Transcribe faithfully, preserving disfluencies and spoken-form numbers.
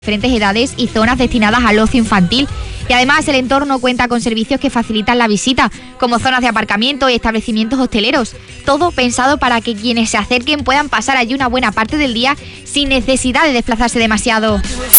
diferentes edades y zonas destinadas al ocio infantil. Y además el entorno cuenta con servicios que facilitan la visita, como zonas de aparcamiento y establecimientos hosteleros. Todo pensado para que quienes se acerquen puedan pasar allí una buena parte del día sin necesidad de desplazarse demasiado.